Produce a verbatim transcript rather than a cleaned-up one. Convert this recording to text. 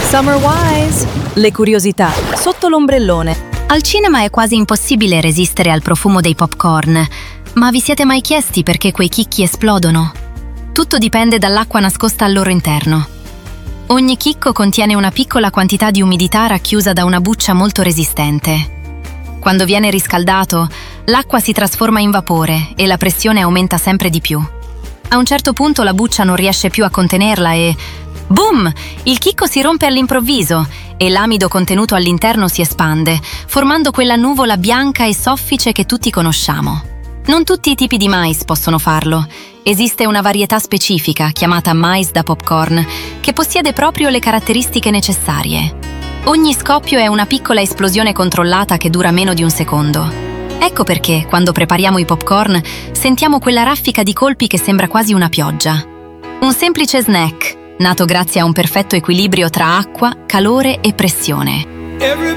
Summer Wise! Le curiosità sotto l'ombrellone. Al cinema è quasi impossibile resistere al profumo dei popcorn, ma vi siete mai chiesti perché quei chicchi esplodono? Tutto dipende dall'acqua nascosta al loro interno. Ogni chicco contiene una piccola quantità di umidità racchiusa da una buccia molto resistente. Quando viene riscaldato, l'acqua si trasforma in vapore e la pressione aumenta sempre di più. A un certo punto la buccia non riesce più a contenerla e... boom! Il chicco si rompe all'improvviso e l'amido contenuto all'interno si espande, formando quella nuvola bianca e soffice che tutti conosciamo. Non tutti i tipi di mais possono farlo. Esiste una varietà specifica, chiamata mais da popcorn, che possiede proprio le caratteristiche necessarie. Ogni scoppio è una piccola esplosione controllata che dura meno di un secondo. Ecco perché, quando prepariamo i popcorn, sentiamo quella raffica di colpi che sembra quasi una pioggia. Un semplice snack, nato grazie a un perfetto equilibrio tra acqua, calore e pressione.